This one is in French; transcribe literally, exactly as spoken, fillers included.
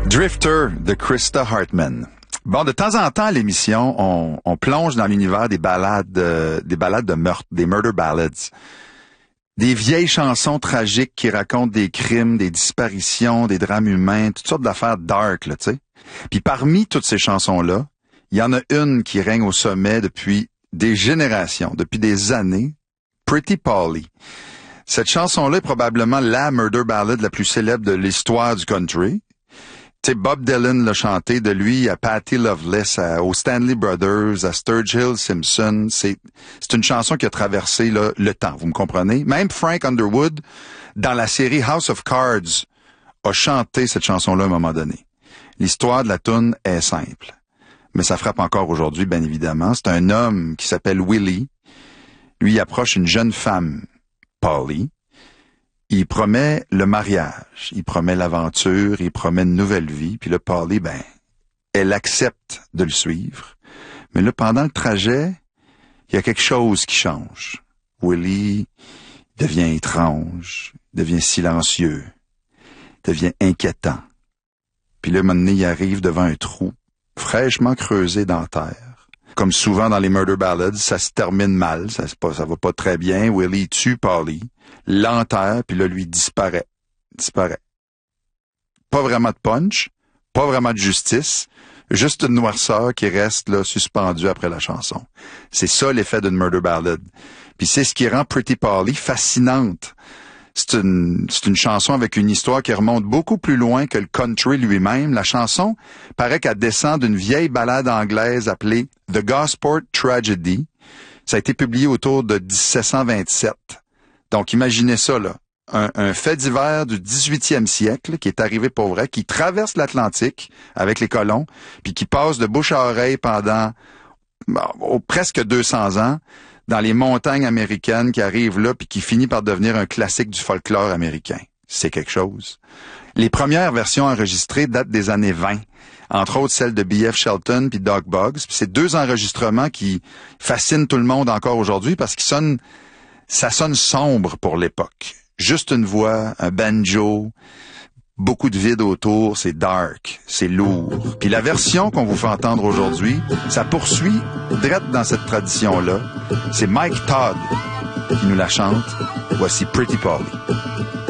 Drifter de Krista Hartman. Bon, de temps en temps à l'émission, on, on plonge dans l'univers des ballades, euh, des ballades de meurtre, des murder ballads. Des vieilles chansons tragiques qui racontent des crimes, des disparitions, des drames humains, toutes sortes d'affaires dark, là, tu sais. Puis parmi toutes ces chansons-là, il y en a une qui règne au sommet depuis des générations, depuis des années, Pretty Polly. Cette chanson-là est probablement la murder ballad la plus célèbre de l'histoire du country. Tu sais, Bob Dylan l'a chanté, de lui à Patti Loveless, à, aux Stanley Brothers, à Sturgill Simpson. C'est, c'est une chanson qui a traversé là, le temps, vous me comprenez? Même Frank Underwood, dans la série House of Cards, a chanté cette chanson-là à un moment donné. L'histoire de la toune est simple, mais ça frappe encore aujourd'hui, bien évidemment. C'est un homme qui s'appelle Willie. Lui, il approche une jeune femme, Polly. Il promet le mariage, il promet l'aventure, il promet une nouvelle vie. Puis là, Polly, ben, elle accepte de le suivre. Mais là, pendant le trajet, il y a quelque chose qui change. Willie devient étrange, devient silencieux, devient inquiétant. Puis là, un moment donné, il arrive devant un trou fraîchement creusé dans la terre. Comme souvent dans les murder ballads, ça se termine mal, ça, pas, ça va pas très bien. Willie tue Polly, l'enterre, puis là, lui disparaît. Disparaît. Pas vraiment de punch, pas vraiment de justice, juste une noirceur qui reste là suspendue après la chanson. C'est ça l'effet d'une murder ballad. Puis c'est ce qui rend Pretty Polly fascinante. C'est une, c'est une chanson avec une histoire qui remonte beaucoup plus loin que le country lui-même. La chanson paraît qu'elle descend d'une vieille ballade anglaise appelée The Gosport Tragedy. Ça a été publié autour de dix-sept cent vingt-sept. Donc, imaginez ça, là. Un, un fait divers du dix-huitième siècle qui est arrivé pour vrai, qui traverse l'Atlantique avec les colons, puis qui passe de bouche à oreille pendant bon, presque deux cents ans dans les montagnes américaines, qui arrive là, puis qui finit par devenir un classique du folklore américain. C'est quelque chose. Les premières versions enregistrées datent des années vingt, entre autres celles de B F Shelton puis Doug Boggs. Puis c'est deux enregistrements qui fascinent tout le monde encore aujourd'hui parce qu'ils sonnent, ça sonne sombre pour l'époque. Juste une voix, un banjo, beaucoup de vide autour, c'est dark, c'est lourd. Puis la version qu'on vous fait entendre aujourd'hui, ça poursuit direct dans cette tradition-là. C'est Mike Todd qui nous la chante. Voici Pretty Polly.